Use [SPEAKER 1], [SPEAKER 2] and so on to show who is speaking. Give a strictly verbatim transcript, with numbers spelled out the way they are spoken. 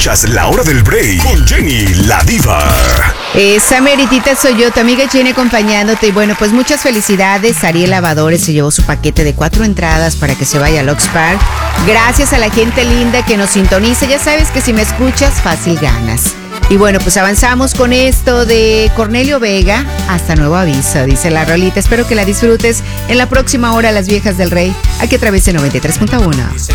[SPEAKER 1] Escuchas La Hora del Break con Jenny la Diva.
[SPEAKER 2] Esa meritita soy yo, tu amiga Jenny, acompañándote. Y bueno, pues muchas felicidades. Ariel Lavadores se llevó su paquete de cuatro entradas para que se vaya al Ox Park. Gracias a la gente linda que nos sintoniza. Ya sabes que si me escuchas, fácil ganas. Y bueno, pues avanzamos con esto de Cornelio Vega. Hasta nuevo aviso, dice la rolita. Espero que la disfrutes en la próxima hora, Las Viejas del Rey, aquí a través de noventa y tres punto uno.